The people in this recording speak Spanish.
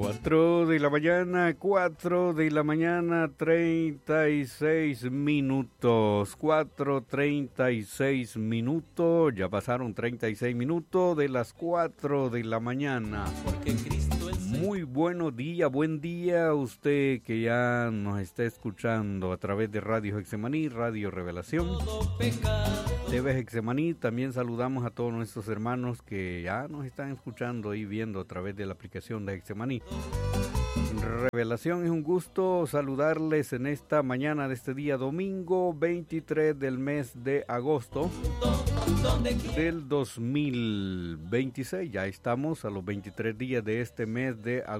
4 de la mañana, 4 de la mañana, 36 minutos, 4:36 minutos, ya pasaron 36 minutos de las 4 de la mañana. Porque Cristo el Señor. Muy buenos días, buen día a usted que ya nos está escuchando a través de Radio Hexemaní, Radio Revelación, TV Hexemaní. También saludamos a todos nuestros hermanos que ya nos están escuchando y viendo a través de la aplicación de Hexemaní. Revelación, es un gusto saludarles en esta mañana de este día domingo 23 del mes de agosto del 2026. Ya estamos a los 23 días de este mes de agosto.